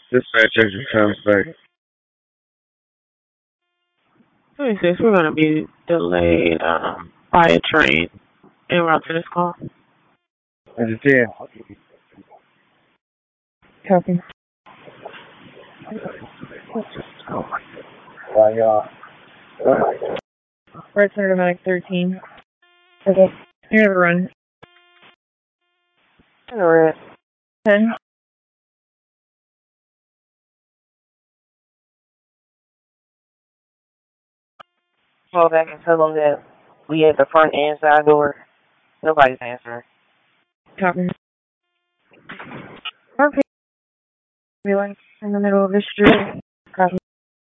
Dispatch extra comes back. 26, we're going to be delayed by a train en route to this call. That's 10. Copy. Why y'all? Red Center Dominic 13. Okay. You're going to run. We're at 10. Call back and tell them that we at the front and side door. Nobody's answering. Copy. Okay. Feeling in the middle of the street.